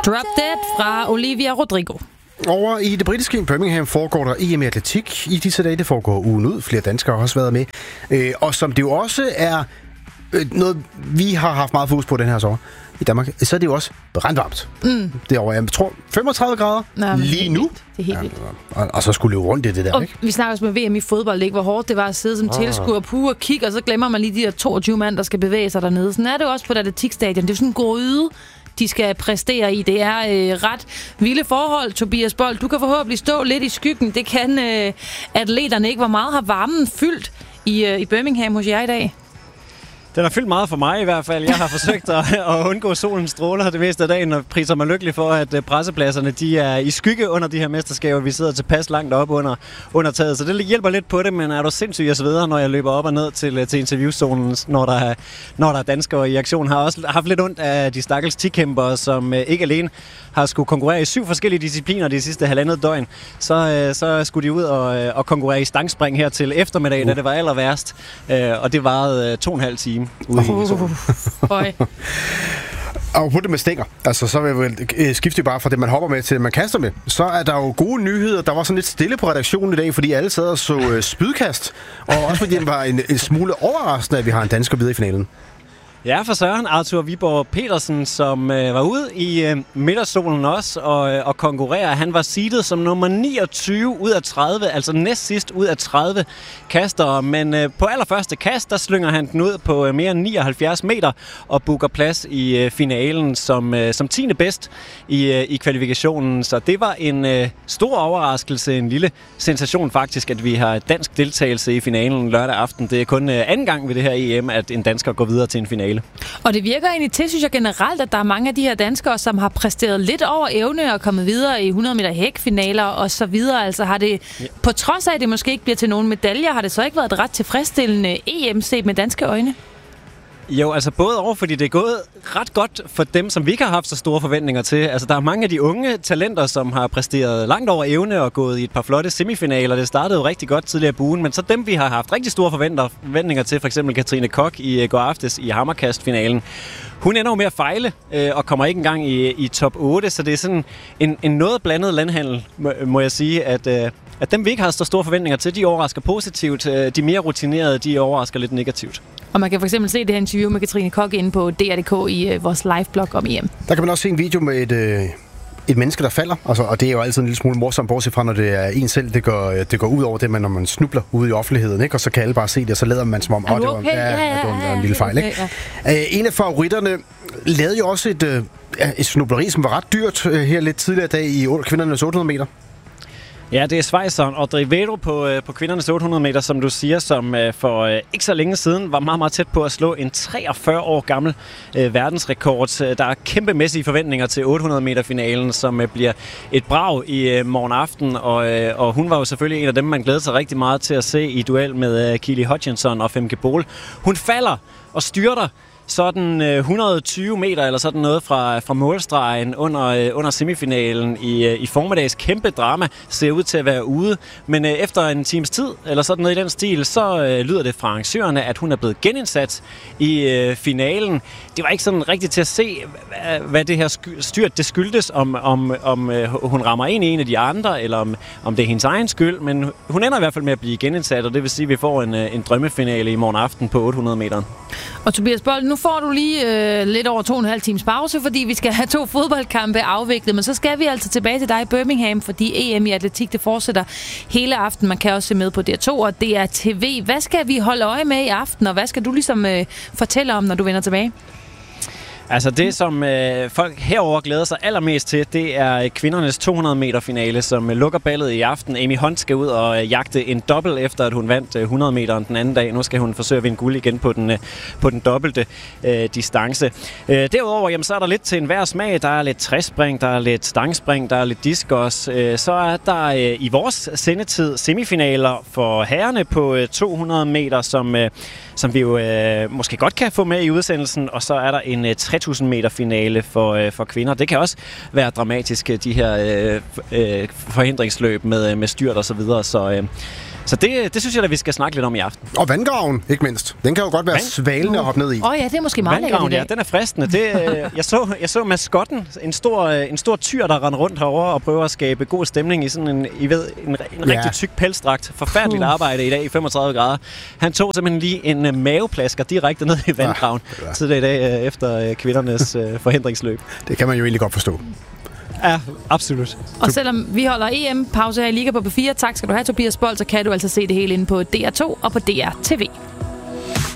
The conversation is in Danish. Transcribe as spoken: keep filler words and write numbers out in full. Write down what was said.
Drop Dead fra Olivia Rodrigo. Over i det britiske Birmingham foregår der E M i atletik i disse dage. Det foregår ugen ud. Flere danskere har også været med. Øh, og som det jo også er øh, noget, vi har haft meget fokus på den her sommer i Danmark, så er det jo også brandvarmt. Mm. Derovre, jeg tror, femogtredive grader Nå, lige nu. Det er helt vildt. Ja, og, og så skulle løbe rundt i det der, og ikke? Vi snakker også med V M i fodbold, ikke? Hvor hårdt det var at sidde som oh. tilskuer og puge og kigge, og så glemmer man lige de der toogtyve mand, der skal bevæge sig dernede. Sådan er det jo også på et atletikstadion. Det er jo sådan en gryde, de skal præstere i. Det er øh, ret vilde forhold, Tobias Bold. Du kan forhåbentlig stå lidt i skyggen. Det kan øh, atleterne ikke. Hvor meget har varmen fyldt i, øh, i Birmingham hos jer i dag? Den har fyldt meget for mig i hvert fald. Jeg har forsøgt at, at undgå solens stråler det meste af dagen, og priser mig lykkelig for, at pressepladserne de er i skygge under de her mesterskaber. Vi sidder tilpas langt op under, under taget, så det hjælper lidt på det, men er du sindssyg, jeg sveder, når jeg løber op og ned til, til interviewzonen, når der, er, når der er danskere i aktion. Har også haft lidt ondt af de stakkels tikæmpere, som ikke alene har skulle konkurrere i syv forskellige discipliner de sidste halvandet døgn. Så, så skulle de ud og, og konkurrere i stangspring her til eftermiddag, uh. da det var aller værst, og det varede to og en halv time. Ude i solen. Og på det med stænger, altså så vil jeg vel skifte bare fra det, man hopper med, til det, man kaster med. Så er der jo gode nyheder. Der var sådan lidt stille på redaktionen i dag, fordi alle sad og så uh, spydkast. Og også fordi det var en, en smule overraskende, at vi har en dansker videre i finalen. Ja, for Søren Arthur Viborg Petersen, som øh, var ude i øh, midterstolen også og, øh, og konkurrerer. Han var seedet som nummer niogtyve ud af tredive, altså næst sidst ud af tredive kastere. Men øh, på allerførste kast, der slynger han den ud på øh, mere end nioghalvfjerds meter og booker plads i øh, finalen som, øh, som tiende bedst i, øh, i kvalifikationen. Så det var en øh, stor overraskelse, en lille sensation faktisk, at vi har dansk deltagelse i finalen lørdag aften. Det er kun øh, anden gang ved det her E M, at en dansker går videre til en finale. Og det virker egentlig til, synes jeg generelt, at der er mange af de her danskere, som har præsteret lidt over evne og kommet videre i hundrede meter hækfinaler og så videre. Altså har det, ja. På trods af, at det måske ikke bliver til nogen medaljer, har det så ikke været et ret tilfredsstillende E M set med danske øjne? Jo, altså både over, fordi det er gået ret godt for dem, som vi ikke har haft så store forventninger til. Altså der er mange af de unge talenter, som har præsteret langt over evne og gået i et par flotte semifinaler. Det startede jo rigtig godt tidligere på ugen, men så dem, vi har haft rigtig store forventninger til, for eksempel Katrine Koch i går aftes i hammerkastfinalen. Hun ender jo med at fejle øh, og kommer ikke engang i, i top otte, så det er sådan en, en noget blandet landhandel, må, må jeg sige, at, øh, at dem, vi ikke har så store forventninger til, de overrasker positivt. De mere rutinerede, de overrasker lidt negativt. Og man kan for eksempel se det her interview med Katrine Koch inde på D R punktum d k i øh, vores live-blog om E M. Der kan man også se en video med et, øh, et menneske, der falder. Altså, og det er jo altid en lille smule morsomt, bortset fra, når det er en selv. Det går, det går ud over det, man, når man snubler ude i offentligheden, ikke? Og så kan alle bare se det, og så lader man som om, åh, oh, det var, okay? ja, ja, ja, det var en lille fejl. Ikke? Okay, ja. En af favoritterne lavede jo også et, øh, et snubleri, som var ret dyrt øh, her lidt tidligere i dag i kvindernes otte hundrede meter. Ja, det er Schweizeren Audrey Vedo på, øh, på kvindernes otte hundrede meter, som du siger, som øh, for øh, ikke så længe siden var meget, meget tæt på at slå en treogfyrre år gammel øh, verdensrekord. Der er kæmpemæssige forventninger til otte hundrede meter finalen, som øh, bliver et brag i øh, morgen aften, og, øh, og hun var jo selvfølgelig en af dem, man glæder sig rigtig meget til at se i duel med øh, Keely Hutchinson og Femke Bol. Hun falder og styrter sådan et hundrede og tyve meter eller sådan noget fra, fra målstregen under, under semifinalen i, i formiddags. Kæmpe drama, ser ud til at være ude. Men øh, efter en times tid, eller sådan noget i den stil, så øh, lyder det fra arrangørerne, at hun er blevet genindsat i øh, finalen. Det var ikke sådan rigtigt til at se, hvad, hvad det her styrt det skyldtes, om, om, om øh, hun rammer ind i en af de andre, eller om, om det er hendes egen skyld. Men hun ender i hvert fald med at blive genindsat, og det vil sige, at vi får en, en drømmefinale i morgen aften på otte hundrede meter. Og Tobias Bold, nu får du lige øh, lidt over to og en halv times pause, fordi vi skal have to fodboldkampe afviklet, men så skal vi altså tilbage til dig i Birmingham, fordi E M i atletik, det fortsætter hele aften. Man kan også se med på D R to og D R T V. Hvad skal vi holde øje med i aften, og hvad skal du ligesom øh, fortælle om, når du vender tilbage? Altså det, som øh, folk herover glæder sig allermest til, det er kvindernes to hundrede meter finale, som øh, lukker ballet i aften. Amy Hunt skal ud og øh, jagte en dobbelt, efter at hun vandt øh, hundrede meteren den anden dag. Nu skal hun forsøge at vinde guld igen på den, øh, på den dobbelte øh, distance. Øh, derudover, jamen, så er der lidt til enhver smag. Der er lidt træspring, der er lidt stangspring, der er lidt discgolf. Øh, så er der øh, i vores sendetid semifinaler for herrerne på øh, to hundrede meter, som, øh, som vi jo øh, måske godt kan få med i udsendelsen. Og så er der en øh, tre tusind meter finale for, øh, for kvinder. Det kan også være dramatisk, de her øh, øh, forhindringsløb med, med styrt og så videre. Så, øh, Så det, det synes jeg, at vi skal snakke lidt om i aften. Og vandgraven, ikke mindst. Den kan jo godt være Vand? svalende at hoppe ned i. Åh oh, ja, det er måske meget lækkert i dag. Ja, den er fristende. Det, jeg, så, jeg så maskotten, en stor, en stor tyr, der render rundt herovre og prøver at skabe god stemning i sådan en, I ved, en, en ja. rigtig tyk pelsdragt. Forfærdeligt uh. arbejde i dag i femogtredive grader. Han tog simpelthen lige en maveplasker direkte ned i vandgraven ja, tidligere i dag efter kvindernes forhindringsløb. Det kan man jo egentlig godt forstå. Ja, absolut. Og selvom vi holder E M-pause her i Liga på P fire, tak skal du have, Tobias Bold, så kan du altså se det hele inde på D R to og på D R T V.